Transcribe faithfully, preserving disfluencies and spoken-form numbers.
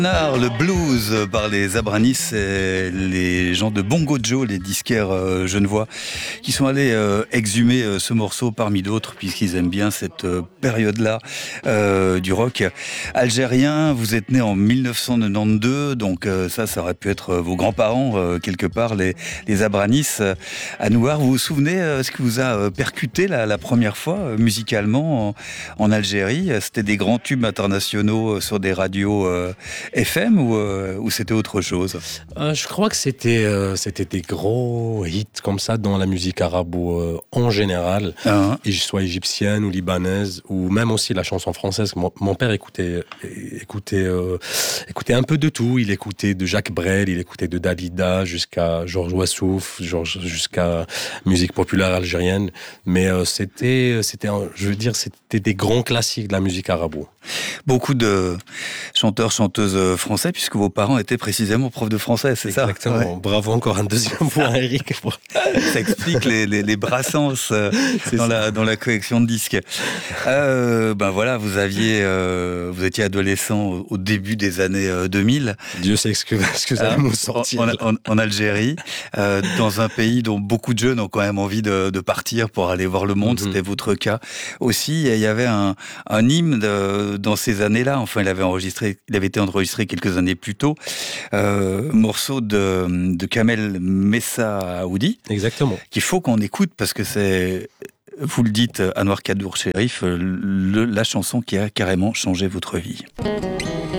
Le blues par les Abranis, et les gens de Bongo Joe, les disquaires euh, genevois, qui sont allés euh, exhumer euh, ce morceau parmi d'autres, puisqu'ils aiment bien cette euh, période-là euh, du rock algérien. Vous êtes né en mille neuf cent quatre-vingt-douze, donc euh, ça, ça aurait pu être vos grands-parents, euh, quelque part, les, les Abranis. Euh, à Nouar, vous vous souvenez euh, ce qui vous a euh, percuté la, la première fois, euh, musicalement, en, en Algérie? C'était des grands tubes internationaux euh, sur des radios euh, F M ou, euh, ou c'était autre chose? euh, Je crois que c'était euh, c'était des gros hits comme ça dans la musique arabo euh, en général, Ah, et soit égyptienne ou libanaise, ou même aussi la chanson française. Mon, mon père écoutait écoutait euh, écoutait un peu de tout. Il écoutait de Jacques Brel, il écoutait de Dalida jusqu'à Georges Wassouf, Georges, jusqu'à musique populaire algérienne. Mais euh, c'était c'était je veux dire c'était des grands classiques de la musique arabo. beaucoup de chanteurs, chanteuses français, puisque vos parents étaient précisément profs de français, c'est ça? Exactement. Ouais. Bravo encore un deuxième point, Eric. Ça explique les, les, les brassances euh, dans, la, dans la collection de disques. Euh, ben voilà, vous aviez, euh, vous étiez adolescent au, au début des années euh, deux mille. Dieu sait ce que, ce que ça va nous sortir. En, en, en Algérie, euh, dans un pays dont beaucoup de jeunes ont quand même envie de, de partir pour aller voir le monde. Mm-hmm. C'était votre cas aussi. Il y avait un, un hymne de, dans ces années-là. Enfin, il avait enregistré, il avait été enregistré quelques années plus tôt. Euh, morceau de, de Kamel Messaoudi. Exactement. Qu'il faut qu'on écoute parce que c'est, vous le dites, Anouar Kadour Chérif, le, la chanson qui a carrément changé votre vie.